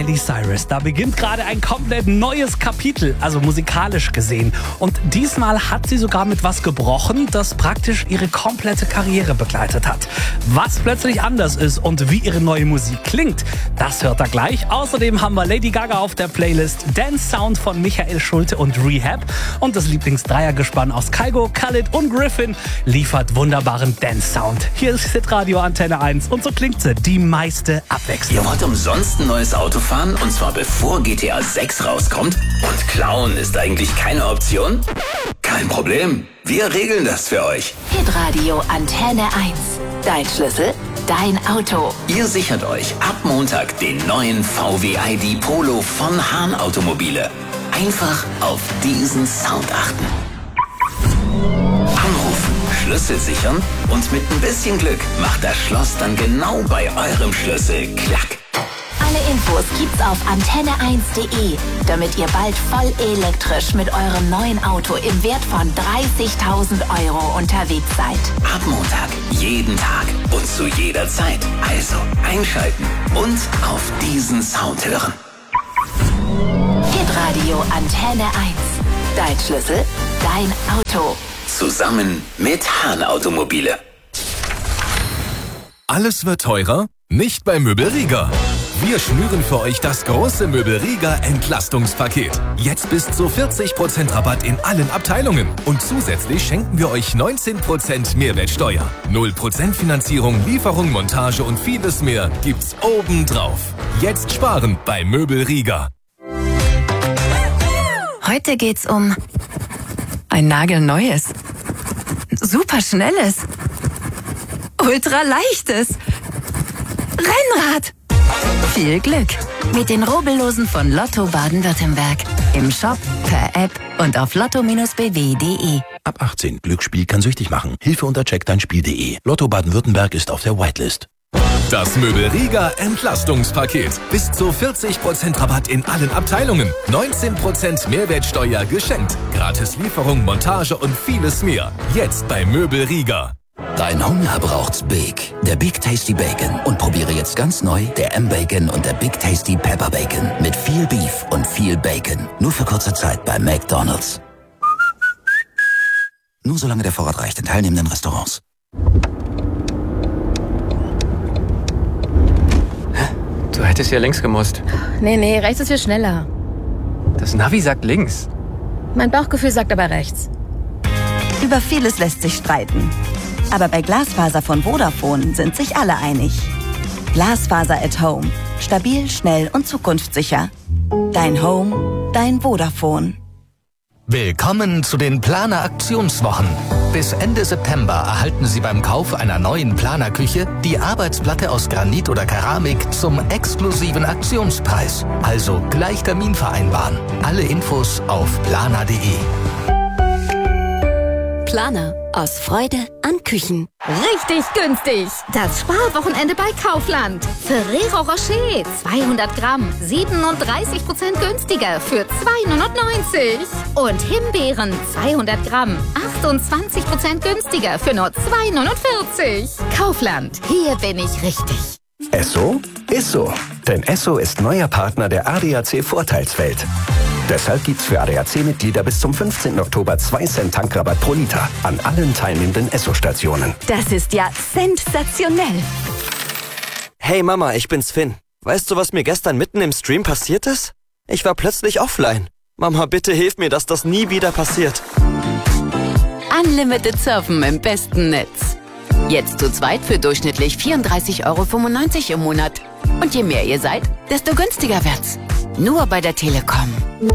Miley Cyrus. Da beginnt gerade ein komplett neues Kapitel, also musikalisch gesehen. Und diesmal hat sie sogar mit was gebrochen, das praktisch ihre komplette Karriere begleitet hat. Was plötzlich anders ist und wie ihre neue Musik klingt, das hört ihr gleich. Außerdem haben wir Lady Gaga auf der Playlist, Dance Sound von Michael Schulte und Rehab und das Lieblingsdreiergespann aus Kygo, Khalid und Griffin liefert wunderbaren Dance Sound. Hier ist Hitradio Antenne 1 und so klingt sie, die meiste Abwechslung. Ihr wollt umsonst ein neues Auto fahren und zwar bevor GTA 6 rauskommt? Und klauen ist eigentlich keine Option? Kein Problem, wir regeln das für euch. Hitradio Antenne 1. Dein Schlüssel, dein Auto. Ihr sichert euch ab Montag den neuen VW ID Polo von Hahn Automobile. Einfach auf diesen Sound achten. Anrufen, Schlüssel sichern und mit ein bisschen Glück macht das Schloss dann genau bei eurem Schlüssel klack. Alle Infos gibt's auf antenne1.de, damit ihr bald voll elektrisch mit eurem neuen Auto im Wert von 30.000 € unterwegs seid. Ab Montag, jeden Tag und zu jeder Zeit. Also einschalten und auf diesen Sound hören. Hitradio Antenne 1. Dein Schlüssel, dein Auto. Zusammen mit Hahn Automobile. Alles wird teurer? Nicht bei Möbel Rieger. Wir schnüren für euch das große Möbel Rieger Entlastungspaket. Jetzt bis zu 40% Rabatt in allen Abteilungen. Und zusätzlich schenken wir euch 19% Mehrwertsteuer. 0% Finanzierung, Lieferung, Montage und vieles mehr gibt's obendrauf. Jetzt sparen bei Möbel Rieger. Heute geht's um ein nagelneues, superschnelles, ultraleichtes Rennrad. Viel Glück mit den Rubbellosen von Lotto Baden-Württemberg. Im Shop, per App und auf lotto-bw.de. Ab 18. Glücksspiel kann süchtig machen. Hilfe unter checkdeinspiel.de. Lotto Baden-Württemberg ist auf der Whitelist. Das Möbel Rieger Entlastungspaket. Bis zu 40% Rabatt in allen Abteilungen. 19% Mehrwertsteuer geschenkt. Gratis Lieferung, Montage und vieles mehr. Jetzt bei Möbel Rieger. Dein Hunger braucht's Big. Der Big Tasty Bacon. Und probiere jetzt ganz neu der M-Bacon und der Big Tasty Pepper Bacon. Mit viel Beef und viel Bacon. Nur für kurze Zeit bei McDonald's. Nur solange der Vorrat reicht in teilnehmenden Restaurants. Du hättest ja links gemusst. Nee, rechts ist viel schneller. Das Navi sagt links. Mein Bauchgefühl sagt aber rechts. Über vieles lässt sich streiten. Aber bei Glasfaser von Vodafone sind sich alle einig. Glasfaser at Home. Stabil, schnell und zukunftssicher. Dein Home, dein Vodafone. Willkommen zu den Planer Aktionswochen. Bis Ende September erhalten Sie beim Kauf einer neuen Planerküche die Arbeitsplatte aus Granit oder Keramik zum exklusiven Aktionspreis. Also gleich Termin vereinbaren. Alle Infos auf planer.de. Planer. Aus Freude an Küchen. Richtig günstig. Das Sparwochenende bei Kaufland. Ferrero Rocher 200 Gramm 37% günstiger für 2,99 €. Und Himbeeren 200 Gramm 28% günstiger für nur 2,49 €. Kaufland. Hier bin ich richtig. Esso ist so. Denn Esso ist neuer Partner der ADAC Vorteilswelt. Deshalb gibt's für ADAC-Mitglieder bis zum 15. Oktober 2 Cent Tankrabatt pro Liter an allen teilnehmenden Esso-Stationen. Das ist ja sensationell. Hey Mama, ich bin's Finn. Weißt du, was mir gestern mitten im Stream passiert ist? Ich war plötzlich offline. Mama, bitte hilf mir, dass das nie wieder passiert. Unlimited Surfen im besten Netz. Jetzt zu zweit für durchschnittlich 34,95 € im Monat. Und je mehr ihr seid, desto günstiger wird's. Nur bei der Telekom.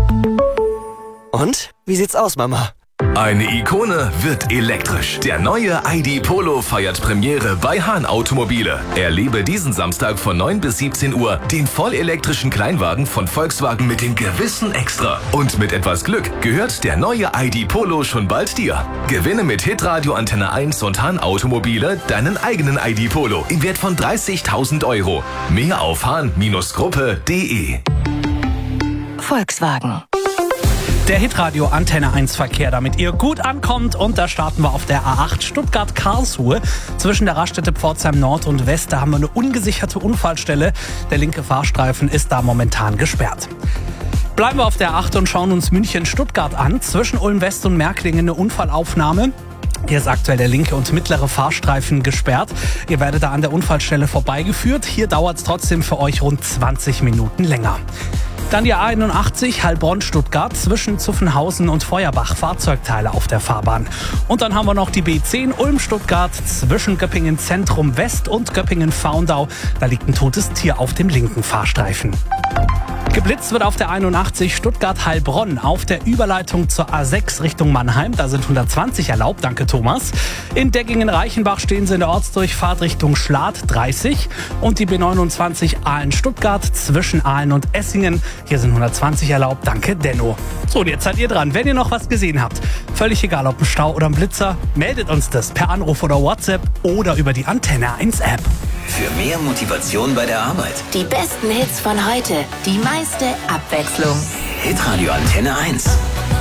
Und? Wie sieht's aus, Mama? Eine Ikone wird elektrisch. Der neue ID Polo feiert Premiere bei Hahn Automobile. Erlebe diesen Samstag von 9 bis 17 Uhr den vollelektrischen Kleinwagen von Volkswagen mit dem gewissen Extra. Und mit etwas Glück gehört der neue ID Polo schon bald dir. Gewinne mit Hitradio Antenne 1 und Hahn Automobile deinen eigenen ID Polo im Wert von 30.000 €. Mehr auf hahn-gruppe.de. Volkswagen. Der Hitradio Antenne 1 Verkehr, damit ihr gut ankommt. Und da starten wir auf der A8 Stuttgart-Karlsruhe. Zwischen der Raststätte Pforzheim Nord und West, da haben wir eine ungesicherte Unfallstelle. Der linke Fahrstreifen ist da momentan gesperrt. Bleiben wir auf der 8 und schauen uns München-Stuttgart an. Zwischen Ulm-West und Märklingen eine Unfallaufnahme. Hier ist aktuell der linke und mittlere Fahrstreifen gesperrt. Ihr werdet da an der Unfallstelle vorbeigeführt. Hier dauert es trotzdem für euch rund 20 Minuten länger. Dann die A81 Heilbronn-Stuttgart zwischen Zuffenhausen und Feuerbach. Fahrzeugteile auf der Fahrbahn. Und dann haben wir noch die B10 Ulm-Stuttgart zwischen Göppingen Zentrum West und Göppingen Faundau. Da liegt ein totes Tier auf dem linken Fahrstreifen. Geblitzt wird auf der 81 Stuttgart-Heilbronn auf der Überleitung zur A6 Richtung Mannheim. Da sind 120 erlaubt, danke Thomas. In Deggingen-Reichenbach stehen sie in der Ortsdurchfahrt Richtung Schlatt 30. Und die B29 Aalen-Stuttgart zwischen Aalen und Essingen. Hier sind 120 erlaubt, danke Denno. So, und jetzt seid ihr dran. Wenn ihr noch was gesehen habt, völlig egal ob ein Stau oder ein Blitzer, meldet uns das per Anruf oder WhatsApp oder über die Antenne 1 App. Für mehr Motivation bei der Arbeit. Die besten Hits von heute, die meiste Abwechslung. Hitradio Antenne 1.